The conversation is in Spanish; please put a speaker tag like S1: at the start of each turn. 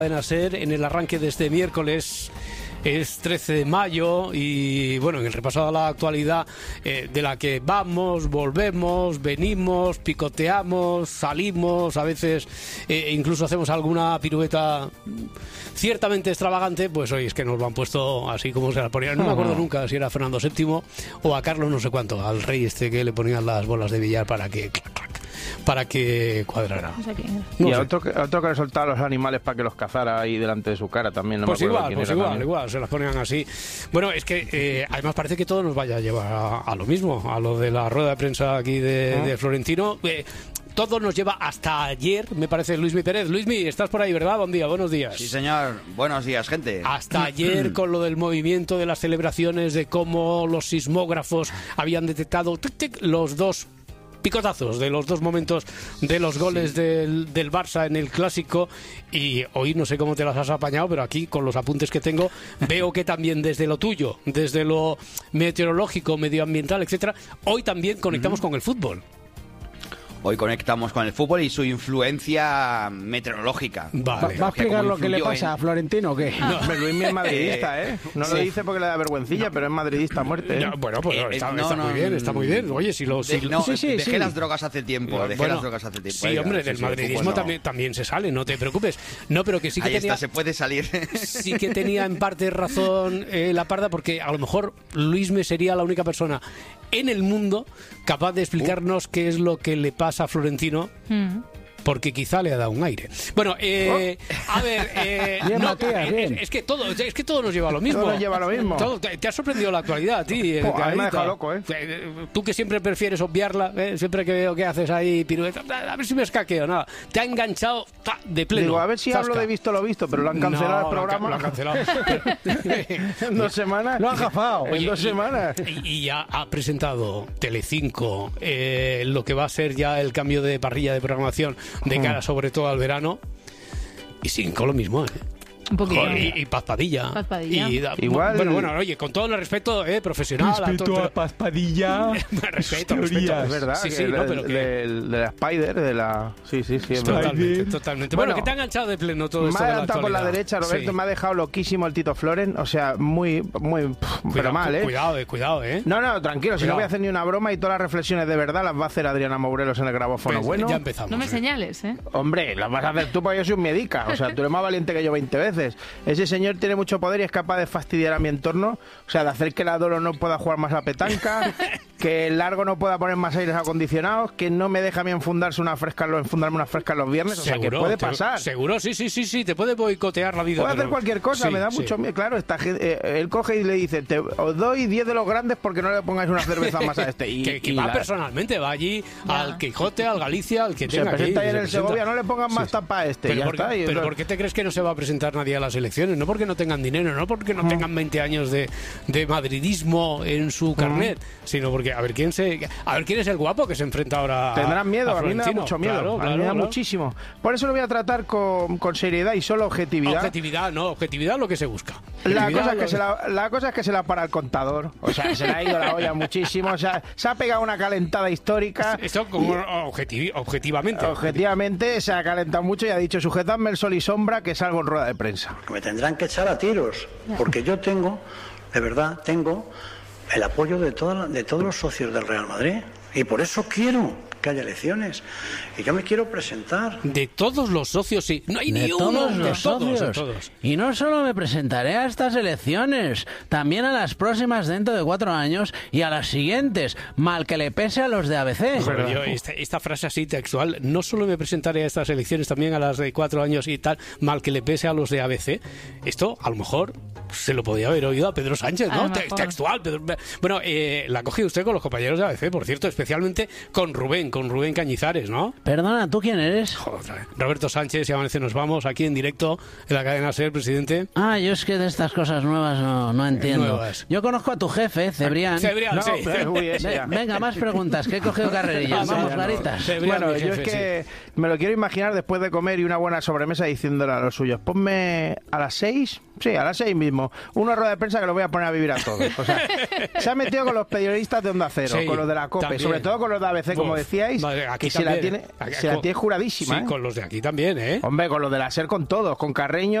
S1: a ser en el arranque de este miércoles. Es 13 de mayo y bueno, en el repaso a la actualidad de la que vamos, volvemos, venimos, picoteamos, salimos, a veces incluso hacemos alguna pirueta ciertamente extravagante, pues hoy es que nos lo han puesto así como se la ponían. No me acuerdo nunca si era Fernando VII o a Carlos no sé cuánto, al rey este que le ponían las bolas de billar para que cuadrara.
S2: No sé quién.
S3: Y a otro que le soltaba a los animales para que los cazara ahí delante de su cara también. No
S1: pues
S3: me acuerdo
S1: igual, se las ponían así. Bueno, es que además parece que todo nos vaya a llevar a lo mismo, a lo de la rueda de prensa aquí de Florentino. Todo nos lleva hasta ayer, me parece, Luismi Pérez. Luismi, estás por ahí, ¿verdad? Buen día, buenos días.
S4: Sí, señor. Buenos días, gente.
S1: Hasta ayer con lo del movimiento, de las celebraciones, de cómo los sismógrafos habían detectado los dos picotazos de los dos momentos de los goles del Barça en el Clásico, y hoy no sé cómo te las has apañado, pero aquí con los apuntes que tengo veo que también desde lo tuyo, desde lo meteorológico, medioambiental, etcétera, hoy también conectamos con el fútbol.
S4: Hoy conectamos con el fútbol y su influencia meteorológica.
S3: Vale. ¿Va a explicar lo que le pasa a Florentino o qué? No, Luismi es madridista, ¿eh? No lo dice porque le da vergüencilla, pero es madridista a muerte.
S1: No, bueno, pues está muy bien. Oye,
S4: dejé las drogas hace tiempo.
S1: Sí, hombre, del madridismo también se sale, no te preocupes. No, pero que sí que
S4: ahí se puede salir.
S1: Sí que tenía en parte razón la Parda, porque a lo mejor Luismi sería la única persona en el mundo capaz de explicarnos qué es lo que le pasa a Florentino, porque quizá le ha dado un aire. Bueno, a ver,
S3: bien, Matías, bien.
S1: Es que todo nos lleva a lo mismo.
S3: Todo nos lleva a lo mismo.
S1: Te ha sorprendido la actualidad a ti.
S3: A mí me ha dejado loco,
S1: Tú que siempre prefieres obviarla, siempre que veo que haces ahí pirueta, a ver si me escaqueo, nada. Te ha enganchado de pleno.
S3: Digo, a ver si hablo de visto lo visto, pero lo han cancelado el programa.
S1: Lo han cancelado.
S3: En 2 semanas. Lo han jafado. En 2 semanas.
S1: Y ya ha presentado Telecinco lo que va a ser ya el cambio de parrilla de programación de cara sobre todo al verano, y sin con lo mismo,
S2: un poquito.
S1: Y Paz Padilla.
S3: Igual.
S1: Bueno, oye, con todo el respeto profesional.
S3: Respeto a Paz Padilla.
S1: respeto.
S3: Es verdad.
S1: Sí,
S3: pero de la Spider, de la... Sí, es
S1: totalmente. Bueno, que te ha enganchado de pleno todo esto.
S3: Me ha adelantado por la derecha, Roberto, me ha dejado loquísimo el Tito Floren, o sea, muy pero mal,
S1: Cuidado,
S3: No, tranquilo, si no voy a hacer ni una broma, y todas las reflexiones de verdad las va a hacer Adriana Morelos en el grabófono.
S1: Pues,
S3: bueno,
S1: ya empezamos.
S2: No me señales,
S3: Hombre, las vas a hacer tú porque yo soy un medica, o sea, tú eres más valiente que yo 20 veces. Ese señor tiene mucho poder y es capaz de fastidiar a mi entorno, o sea, de hacer que la Dolo no pueda jugar más a petanca, que el Largo no pueda poner más aires acondicionados, que no me deja a mí enfundarme unas frescas los viernes, o sea, que puede pasar.
S1: Seguro, sí, te puede boicotear la vida.
S3: Puede hacer cualquier cosa, me da mucho miedo. Claro, él coge y le dice, os doy 10 de los grandes porque no le pongáis una cerveza más a este.
S1: Que va personalmente, va allí al Quijote, al Galicia, al que tenga.
S3: Se presenta ahí en el Segovia, no le pongan más tapa a este.
S1: Pero ¿por qué te crees que no se va a presentar nadie a las elecciones? No porque no tengan dinero, no porque no tengan 20 años de madridismo en su carnet, sino porque a ver quién es el guapo que se enfrenta ahora.
S3: Tendrán miedo, a mí me da mucho miedo, a mí me da muchísimo. Por eso lo voy a tratar con seriedad y solo objetividad.
S1: Objetividad lo que se busca.
S3: La cosa es que se la para el contador, o sea, se le ha ido la olla muchísimo, o sea, se ha pegado una calentada histórica.
S1: Esto como objetivamente.
S3: Objetivamente se ha calentado mucho y ha dicho, sujetadme el sol y sombra que salgo en rueda de prensa.
S5: Me tendrán que echar a tiros, porque yo tengo el apoyo de todos los socios del Real Madrid, y por eso quiero que haya elecciones, y yo me quiero presentar.
S1: De todos los socios, sí. No hay ni uno de todos.
S6: Y no solo me presentaré a estas elecciones, también a las próximas dentro de 4 años y a las siguientes, mal que le pese a los de ABC.
S1: Pero yo, esta frase así textual, no solo me presentaré a estas elecciones, también a las de 4 años y tal, mal que le pese a los de ABC. Esto, a lo mejor, se lo podía haber oído a Pedro Sánchez, ¿no? Textual. Bueno, la ha cogido usted con los compañeros de ABC, por cierto, especialmente con Rubén Cañizares, ¿no?
S6: Perdona, ¿tú quién eres?
S1: Joder, Roberto Sánchez y Amanece Nos Vamos, aquí en directo en la cadena SER, presidente.
S6: Yo es que de estas cosas nuevas no entiendo. Nuevas. Yo conozco a tu jefe, Cebrián.
S1: Cebrián, sí.
S6: Venga, más preguntas, que he cogido carrerillas. Vamos, Garitas.
S3: Bueno, yo es que me lo quiero imaginar después de comer y una buena sobremesa diciéndole a los suyos, ponme a las 6, Sí, a las 6 mismo. Una rueda de prensa que lo voy a poner a vivir a todos. O sea, se ha metido con los periodistas de Onda Cero,
S1: Sí,
S3: con los de la COPE,
S1: también.
S3: sobre todo con los de ABC, como decíais,
S1: Aquí
S3: que se la tiene
S1: con-
S3: juradísima.
S1: Sí, con los de aquí también, ¿eh?
S3: Hombre, con los de la SER, con todos, con Carreño.